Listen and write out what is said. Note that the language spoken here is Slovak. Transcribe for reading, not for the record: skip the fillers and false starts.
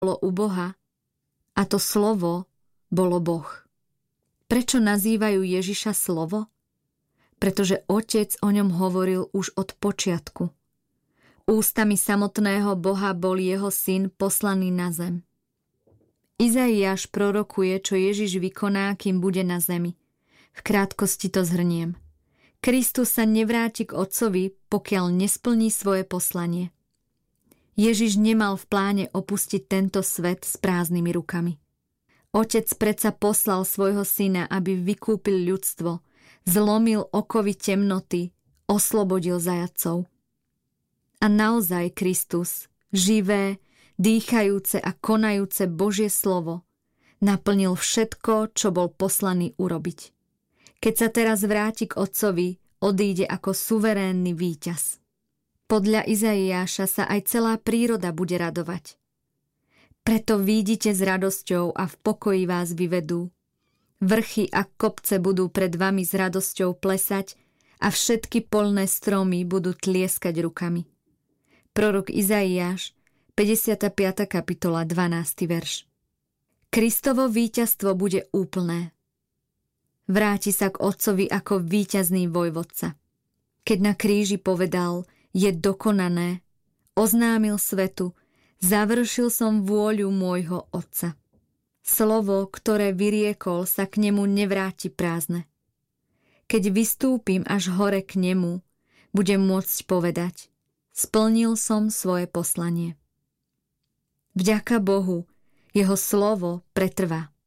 bolo u Boha a to slovo bolo Boh. Prečo nazývajú Ježiša slovo? Pretože Otec o ňom hovoril už od počiatku. Ústami samotného Boha bol jeho syn poslaný na zem. Izaiáš prorokuje, čo Ježiš vykoná, kým bude na zemi. V krátkosti to zhrniem. Kristus sa nevráti k Otcovi, pokiaľ nesplní svoje poslanie. Ježiš nemal v pláne opustiť tento svet s prázdnymi rukami. Otec predsa poslal svojho syna, aby vykúpil ľudstvo, zlomil okovy temnoty, oslobodil zajatcov. A naozaj Kristus, živé, dýchajúce a konajúce Božie slovo, naplnil všetko, čo bol poslaný urobiť. Keď sa teraz vráti k Otcovi, odíde ako suverénny víťaz. Podľa Izaiáša sa aj celá príroda bude radovať. Preto výjdite s radosťou a v pokoji vás vyvedú. Vrchy a kopce budú pred vami s radosťou plesať a všetky poľné stromy budú tlieskať rukami. Prorok Izaiáš, 55. kapitola, 12. verš. Kristovo víťazstvo bude úplné. Vráti sa k Otcovi ako víťazný vojvodca. Keď na kríži povedal, je dokonané, oznámil svetu, završil som vôľu môjho Otca. Slovo, ktoré vyriekol, sa k nemu nevráti prázdne. Keď vystúpim až hore k nemu, budem môcť povedať, splnil som svoje poslanie. Vďaka Bohu, jeho slovo pretrvá.